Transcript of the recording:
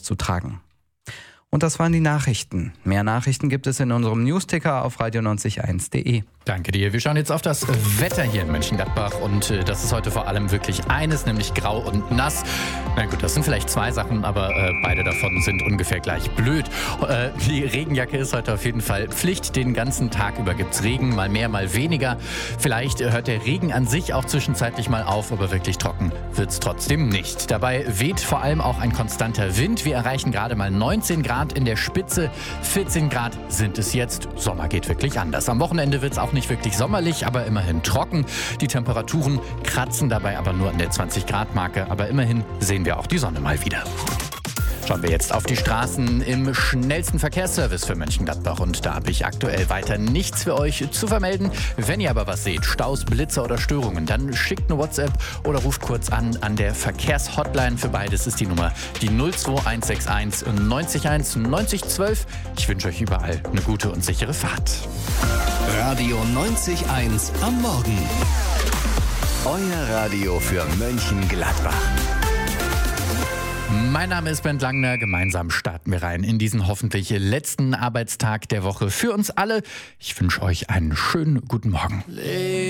auszutragen. Und das waren die Nachrichten. Mehr Nachrichten gibt es in unserem Newsticker auf radio901.de. Danke dir. Wir schauen jetzt auf das Wetter hier in Mönchengladbach und das ist heute vor allem wirklich eines, nämlich grau und nass. Na gut, das sind vielleicht zwei Sachen, aber beide davon sind ungefähr gleich blöd. Die Regenjacke ist heute auf jeden Fall Pflicht. Den ganzen Tag über gibt's Regen, mal mehr, mal weniger. Vielleicht hört der Regen an sich auch zwischenzeitlich mal auf, aber wirklich trocken wird's trotzdem nicht. Dabei weht vor allem auch ein konstanter Wind. Wir erreichen gerade mal 19 Grad in der Spitze. 14 Grad sind es jetzt. Sommer geht wirklich anders. Am Wochenende wird's auch nicht wirklich sommerlich, aber immerhin trocken. Die Temperaturen kratzen dabei aber nur an der 20-Grad-Marke. Aber immerhin sehen wir auch die Sonne mal wieder. Schauen wir jetzt auf die Straßen im schnellsten Verkehrsservice für Mönchengladbach. Und da habe ich aktuell weiter nichts für euch zu vermelden. Wenn ihr aber was seht, Staus, Blitzer oder Störungen, dann schickt eine WhatsApp oder ruft kurz an der Verkehrshotline. Für beides ist die Nummer die 02161 901 9012. Ich wünsche euch überall eine gute und sichere Fahrt. Radio 90.1 am Morgen. Euer Radio für Mönchengladbach. Mein Name ist Bernd Langner. Gemeinsam starten wir rein in diesen hoffentlich letzten Arbeitstag der Woche für uns alle. Ich wünsche euch einen schönen guten Morgen.